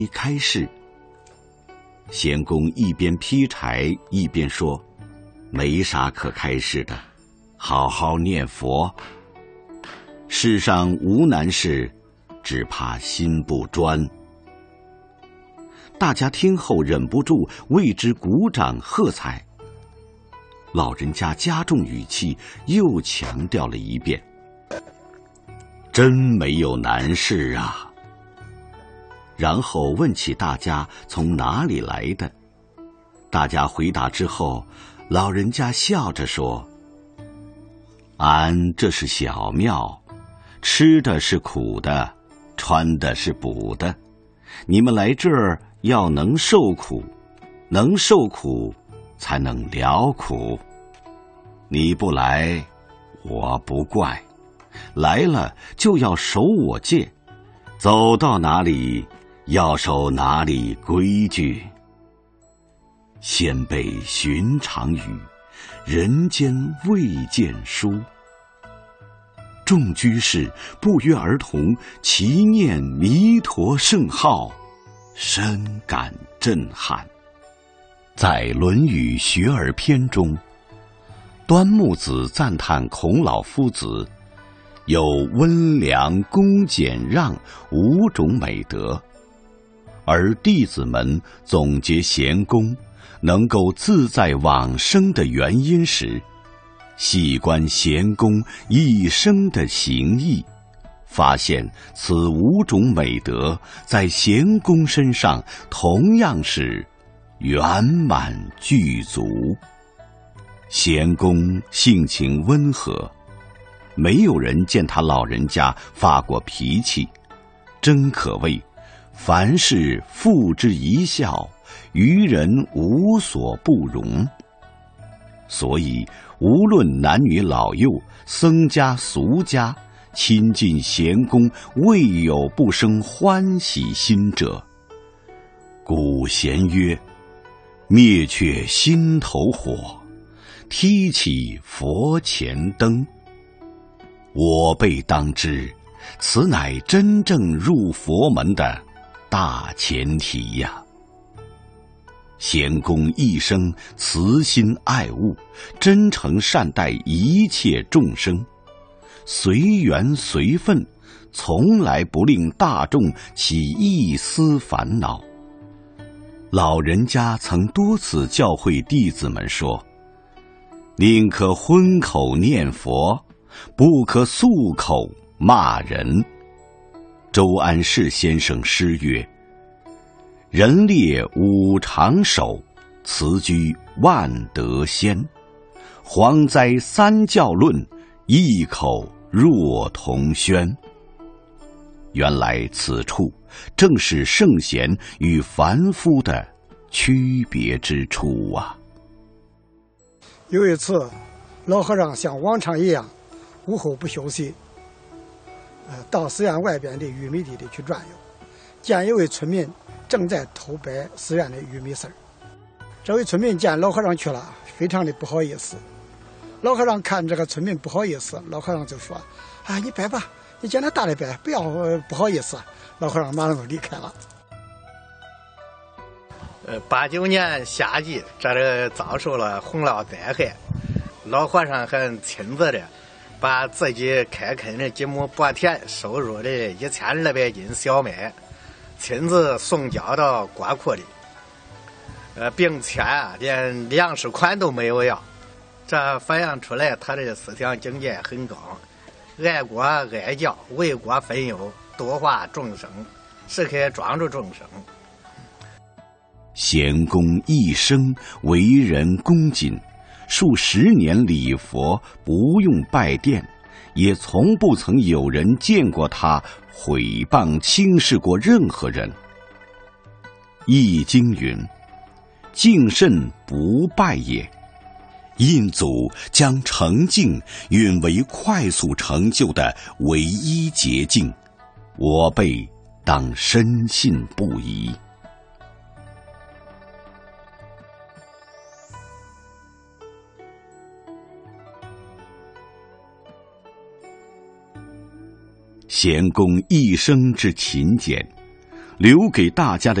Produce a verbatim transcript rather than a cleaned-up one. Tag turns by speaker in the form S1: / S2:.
S1: 开示。贤公一边劈柴一边说：“没啥可开示的，好好念佛。世上无难事，只怕心不专。”大家听后忍不住为之鼓掌喝彩。老人家加重语气，又强调了一遍：“真没有难事啊。”然后问起大家从哪里来的。大家回答之后，老人家笑着说：“俺这是小庙，吃的是苦的，穿的是补的。你们来这儿要能受苦，能受苦才能了苦。你不来，我不怪；来了就要守我戒，走到哪里要守哪里规矩。先辈寻常语，人间未见书。众居士不约而同齐念弥陀圣号，深感震撼。在《论语学而篇》中，端木子赞叹孔老夫子有温良恭俭让五种美德，而弟子们总结贤公能够自在往生的原因时，细观贤公一生的行义，发现此五种美德在贤公身上同样是圆满具足。贤公性情温和，没有人见他老人家发过脾气，真可谓凡事付之一笑，于人无所不容。所以无论男女老幼，僧家俗家，亲近贤公，未有不生欢喜心者。古贤曰：“灭却心头火，提起佛前灯。”我辈当知，此乃真正入佛门的大前提呀。贤公一生慈心爱物，真诚善待一切众生，随缘随分，从来不令大众起一丝烦恼。老人家曾多次教诲弟子们说：“宁可荤口念佛，不可素口骂人。”周安世先生诗曰：“人列五常守，辞居万德先。蝗灾三教论，异口若同轩。”原来此处正是圣贤与凡夫的区别之处啊。
S2: 有一次，老和尚像往常一样，午后不休息，呃，到寺院外边的玉米地里去转悠，见一位村民正在偷掰寺院的玉米丝儿。这位村民见老和尚去了，非常的不好意思。老和尚看这个村民不好意思，老和尚就说：“啊，你掰吧，你见他大的掰，不要、呃、不好意思。”老和尚马上就离开了。
S3: 呃，八九年夏季，这里遭受了洪涝灾害，老和尚很亲自的把自己开垦的几亩薄田收入的一千二百斤小麦，亲自送交到国库里，呃，并且啊，连粮食款都没有要。这反映出来他的思想境界很高，爱国爱教，为国分忧，度化众生，时刻庄助众生。
S1: 贤公一生为人恭谨，数十年礼佛，不用拜殿，也从不曾有人见过他毁谤轻视过任何人。易经云：“敬慎不败也。”印祖将诚敬允为快速成就的唯一捷径，我辈当深信不疑。贤公一生之勤俭， 留给大家的